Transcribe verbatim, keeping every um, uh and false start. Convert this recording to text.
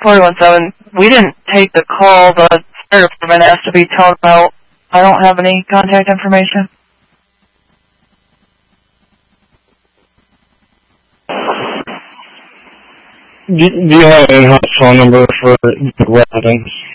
four one seven. We didn't take the call. The fire department asked to be told about. I don't have any contact information. Do, do you have an in-house phone number for the residents?